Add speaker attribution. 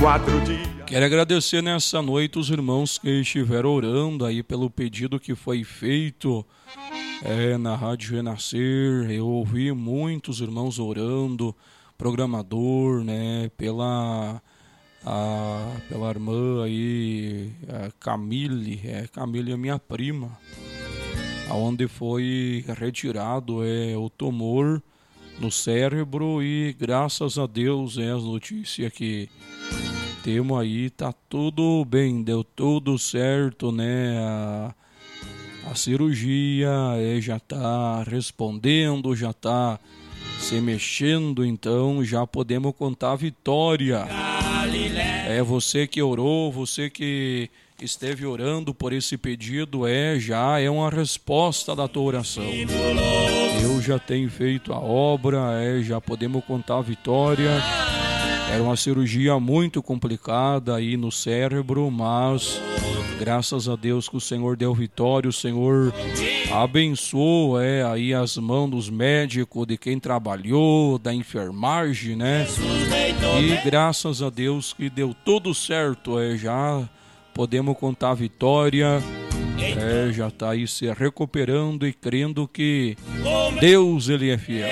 Speaker 1: 4 dias.
Speaker 2: Quero agradecer nessa noite os irmãos que estiveram orando aí pelo pedido que foi feito na Rádio Renascer. Eu ouvi muitos irmãos orando, programador, né, pela irmã aí, a Camille é minha prima, aonde foi retirado o tumor no cérebro, e graças a Deus as notícias que temos aí, tá tudo bem, deu tudo certo, né? A cirurgia já tá respondendo, já tá se mexendo, então já podemos contar a vitória. Você que orou, você que esteve orando por esse pedido, já é uma resposta da tua oração. Eu já tenho feito a obra, já podemos contar a vitória. Era uma cirurgia muito complicada aí no cérebro, mas graças a Deus que o Senhor deu vitória, o Senhor abençoou aí as mãos dos médicos, de quem trabalhou, da enfermagem, né? E graças a Deus que deu tudo certo, já podemos contar a vitória, já está aí se recuperando e crendo que Deus, Ele é fiel.